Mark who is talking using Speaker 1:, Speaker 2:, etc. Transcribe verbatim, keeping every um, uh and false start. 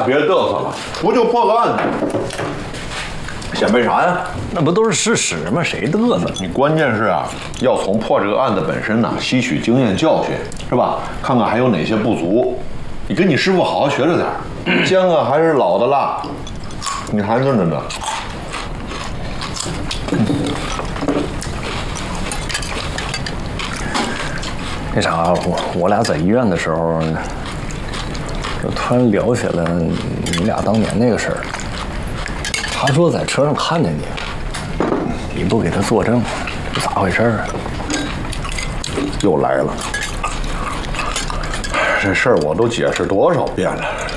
Speaker 1: 别嘚瑟了，不就破个案子？显摆啥呀？
Speaker 2: 那不都是事实吗？谁嘚瑟？
Speaker 1: 你关键是啊，要从破这个案子本身呢，吸取经验教训，是吧？看看还有哪些不足。你跟你师傅好好学着点儿，姜啊还是老的辣，你还嫩着呢。
Speaker 2: 那啥，我我俩在医院的时候，就突然聊起了你俩当年那个事儿。他说在车上看见你，你不给他作证，咋回事啊？
Speaker 1: 又来了，这事儿我都解释多少遍了，